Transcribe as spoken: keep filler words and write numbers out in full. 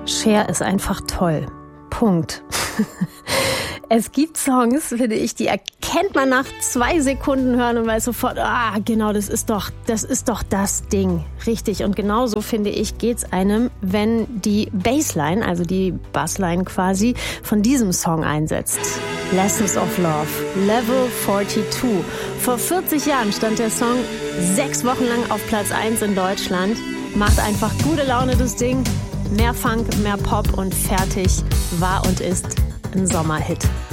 Cher ist einfach toll. Punkt. Es gibt Songs, finde ich, die erkennt man nach zwei Sekunden hören und weiß sofort, ah, genau, das ist doch, das ist doch das Ding. Richtig. Und genauso, finde ich, geht's einem, wenn die Bassline, also die Bassline quasi, von diesem Song einsetzt. Lessons of Love, Level zweiundvierzig. Vor vierzig Jahren stand der Song sechs Wochen lang auf Platz eins in Deutschland. Macht einfach gute Laune, das Ding. Mehr Funk, mehr Pop und fertig war und ist ein Sommerhit.